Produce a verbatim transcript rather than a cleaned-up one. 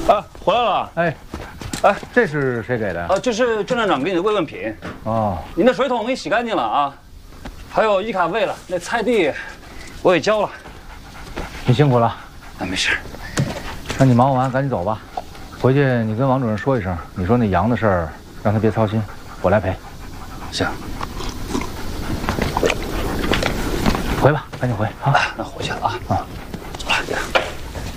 啊，回来了。 哎，哎，这是谁给的呀？ 啊，这是郑站长给你的慰问品。 哦， 您的水桶我给你洗干净了啊，还有伊卡喂了，那菜地我也浇了。 你辛苦了。 啊，没事。 那你忙完赶紧走吧，回去你跟王主任说一声，你说那羊的事儿让他别操心，我来赔。 行。 回吧，赶紧回啊！ 那回去了啊。啊，走了。